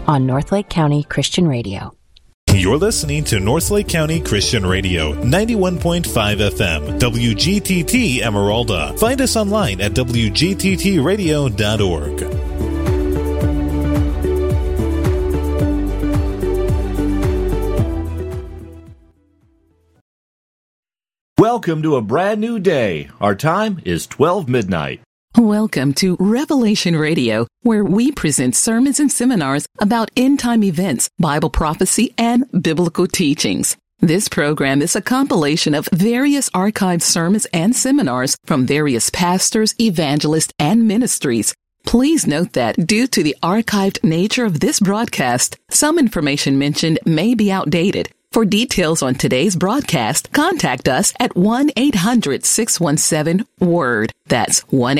on Northlake County Christian Radio. You're listening to Northlake County Christian Radio, 91.5 FM, WGTT Emeralda. Find us online at wgttradio.org. Welcome to a brand new day. Our time is 12 midnight. Welcome to Revelation Radio, where we present sermons and seminars about end-time events, Bible prophecy, and biblical teachings. This program is a compilation of various archived sermons and seminars from various pastors, evangelists, and ministries. Please note that due to the archived nature of this broadcast, some information mentioned may be outdated. For details on today's broadcast, contact us at 1-800-617-WORD. That's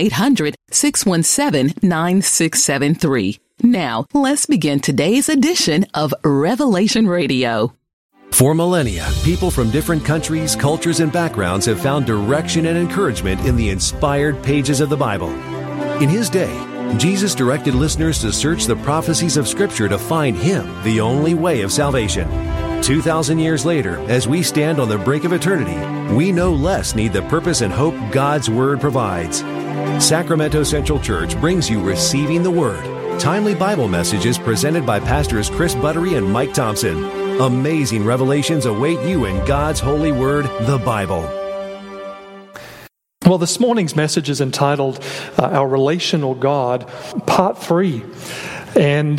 1-800-617-9673. Now, let's begin today's edition of Revelation Radio. For millennia, people from different countries, cultures, and backgrounds have found direction and encouragement in the inspired pages of the Bible. In his day, Jesus directed listeners to search the prophecies of Scripture to find Him, the only way of salvation. 2,000 years later, as we stand on the brink of eternity, we no less need the purpose and hope God's Word provides. Sacramento Central Church brings you Receiving the Word, timely Bible messages presented by Pastors Chris Buttery and Mike Thompson. Amazing revelations await you in God's holy Word, the Bible. Well, this morning's message is entitled Our Relational God, Part 3. And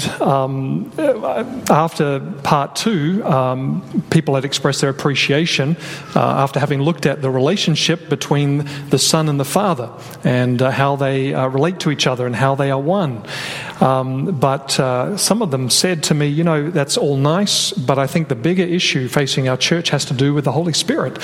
after Part 2, people had expressed their appreciation after having looked at the relationship between the Son and the Father and how they relate to each other and how they are one. But some of them said to me, that's all nice, but I think the bigger issue facing our church has to do with the Holy Spirit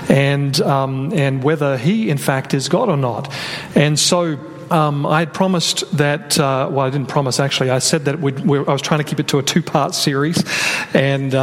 and whether He, in fact, is God or not. And so I had promised that, I didn't promise actually, I said that I was trying to keep it to a 2-part series, and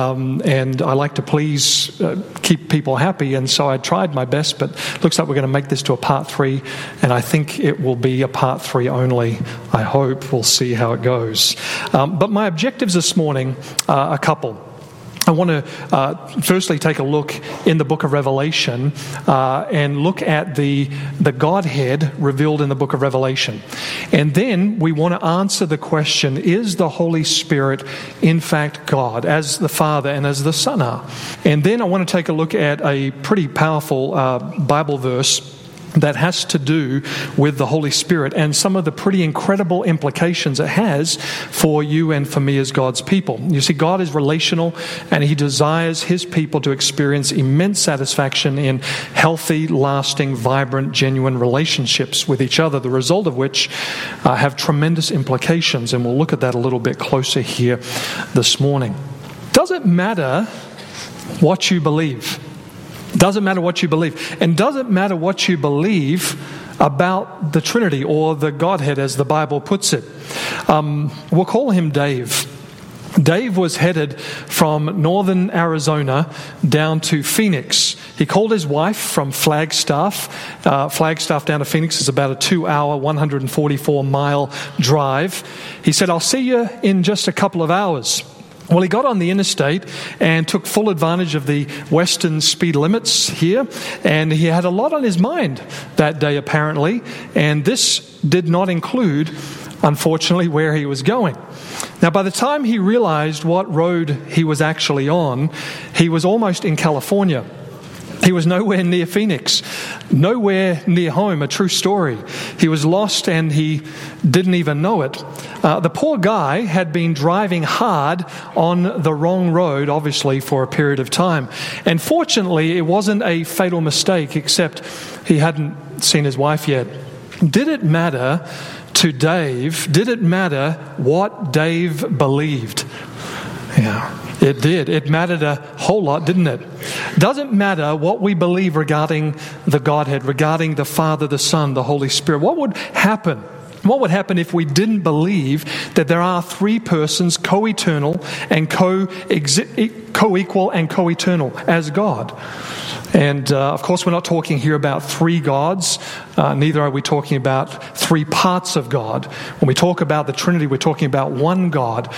I like to please keep people happy, and so I tried my best, but looks like we're going to make this to a Part 3, and I think it will be a Part 3 only, I hope. We'll see how it goes. But my objectives this morning are a couple. I want to firstly take a look in the book of Revelation and look at the Godhead revealed in the book of Revelation. And then we want to answer the question, is the Holy Spirit in fact God, as the Father and as the Son are? And then I want to take a look at a pretty powerful Bible verse that has to do with the Holy Spirit and some of the pretty incredible implications it has for you and for me as God's people. You see, God is relational, and He desires His people to experience immense satisfaction in healthy, lasting, vibrant, genuine relationships with each other, the result of which have tremendous implications, and we'll look at that a little bit closer here this morning. Does it matter what you believe? Doesn't matter what you believe. And doesn't matter what you believe about the Trinity or the Godhead, as the Bible puts it. We'll call him Dave. Dave was headed from northern Arizona down to Phoenix. He called his wife from Flagstaff. Flagstaff down to Phoenix is about a 2-hour, 144-mile drive. He said, "I'll see you in just a couple of hours." Well, he got on the interstate and took full advantage of the western speed limits here, and he had a lot on his mind that day apparently, and this did not include, unfortunately, where he was going. Now, by the time he realized what road he was actually on, he was almost in California. He was nowhere near Phoenix, nowhere near home, a true story. He was lost and he didn't even know it. The poor guy had been driving hard on the wrong road, obviously, for a period of time. And fortunately, it wasn't a fatal mistake, except he hadn't seen his wife yet. Did it matter to Dave? Did it matter what Dave believed? Yeah. It did. It mattered a whole lot, didn't it? Doesn't matter what we believe regarding the Godhead, regarding the Father, the Son, the Holy Spirit. What would happen? What would happen if we didn't believe that there are three persons, co-eternal and co-equal and co-eternal as God? And of course, we're not talking here about three gods. Neither are we talking about three parts of God. When we talk about the Trinity, we're talking about one God